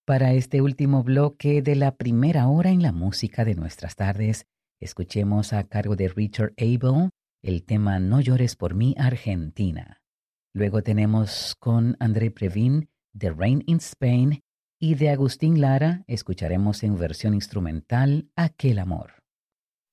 Para este último bloque de la primera hora en la música de nuestras tardes, escuchemos a cargo de Richard Abel el tema No llores por mí, Argentina. Luego tenemos con André Previn The Rain in Spain y de Agustín Lara escucharemos en versión instrumental Aquel amor.